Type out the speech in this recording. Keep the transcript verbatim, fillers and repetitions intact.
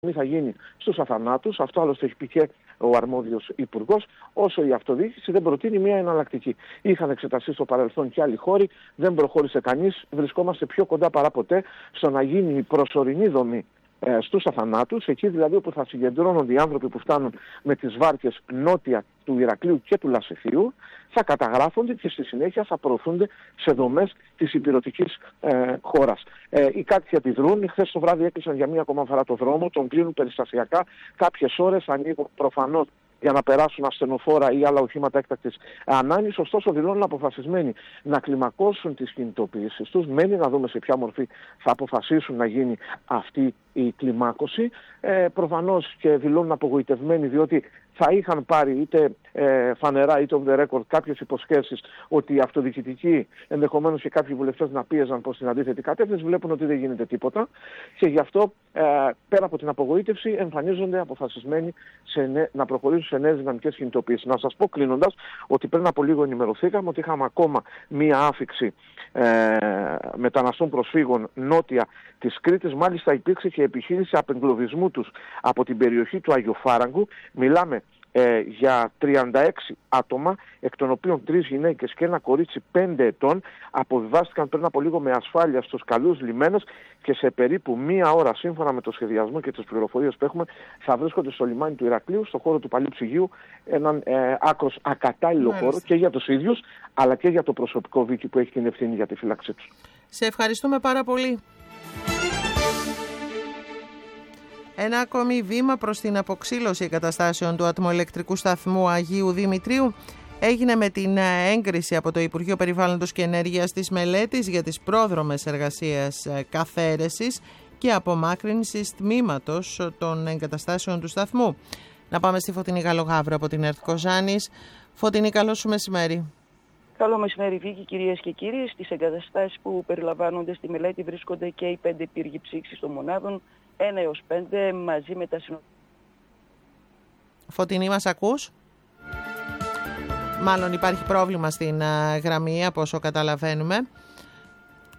θα γίνει στους αθανάτους, αυτό άλλωστε έχει πει και ο αρμόδιος υπουργός, όσο η αυτοδιοίκηση δεν προτείνει μια εναλλακτική. Είχαν εξεταστεί στο παρελθόν και άλλοι χώροι, δεν προχώρησε κανείς, βρισκόμαστε πιο κοντά παρά ποτέ στο να γίνει η προσωρινή δομή ε, στους αθανάτους, εκεί δηλαδή όπου θα συγκεντρώνονται οι άνθρωποι που φτάνουν με τις βάρκες νότια του Ηρακλείου και του Λασιθίου, θα καταγράφονται και στη συνέχεια θα προωθούνται σε δομές της υπηρετικής ε, χώρας. Ε, οι κάτοικοι αντιδρούν. Χθες το βράδυ έκλεισαν για μία ακόμα φορά το δρόμο, τον κλείνουν περιστασιακά. Κάποιες ώρες ανοίγουν προφανώς για να περάσουν ασθενοφόρα ή άλλα οχήματα έκτακτης ανάγκης. Ωστόσο, δηλώνουν αποφασισμένοι να κλιμακώσουν τις κινητοποιήσεις τους. Μένει να δούμε σε ποια μορφή θα αποφασίσουν να γίνει αυτή η κλιμάκωση. Ε, προφανώς και δηλώνουν απογοητευμένοι, διότι θα είχαν πάρει είτε ε, φανερά είτε off the record κάποιες υποσχέσεις ότι οι αυτοδιοικητικοί, ενδεχομένως και κάποιοι βουλευτές να πίεζαν προς την αντίθετη κατεύθυνση, βλέπουν ότι δεν γίνεται τίποτα και γι' αυτό ε, πέρα από την απογοήτευση εμφανίζονται αποφασισμένοι σε νε, να προχωρήσουν σε νέες δυναμικές κινητοποιήσεις. Να σας πω κλείνοντας ότι πριν από λίγο ενημερωθήκαμε ότι είχαμε ακόμα μία άφιξη ε, μεταναστών προσφύγων νότια της Κρήτης. Μάλιστα υπήρξε και επιχείρηση απεγκλωβισμού τους από την περιοχή του Αγιοφάραγκου. Μιλάμε ε, για τριάντα έξι άτομα, εκ των οποίων τρεις γυναίκες και ένα κορίτσι πέντε ετών, αποβιβάστηκαν πριν από λίγο με ασφάλεια στους καλούς λιμένες και σε περίπου μία ώρα, σύμφωνα με το σχεδιασμό και τις πληροφορίες που έχουμε, θα βρίσκονται στο λιμάνι του Ηρακλείου, στο χώρο του Παλιού Ψυγείου, έναν ε, άκρος ακατάλληλο Μάλιστα. χώρο και για τους ίδιους, αλλά και για το προσωπικό Βίκη που έχει την ευθύνη για τη φύλαξή τους. Σε ευχαριστούμε πάρα πολύ. Ένα ακόμη βήμα προς την αποξήλωση εγκαταστάσεων του ατμοελεκτρικού σταθμού Αγίου Δημητρίου έγινε με την έγκριση από το Υπουργείο Περιβάλλοντος και Ενέργειας της μελέτης για τις πρόδρομες εργασίες καθαίρεσης και απομάκρυνσης τμήματος των εγκαταστάσεων του σταθμού. Να πάμε στη Φωτεινή Γαλογαύρου από την ΕΡΤ Κοζάνης. Φωτεινή, καλό σου μεσημέρι. Καλό μεσημέρι, Βίκη, κυρίες και κύριοι. Στις εγκαταστάσεις που περιλαμβάνονται στη μελέτη βρίσκονται και οι πέντε πύργοι ψήξης των μονάδων, ένα έως πέντε, μαζί με τα συνοδεία. Φωτεινή, μας ακούς? Μάλλον υπάρχει πρόβλημα στην uh, γραμμή, από όσο καταλαβαίνουμε.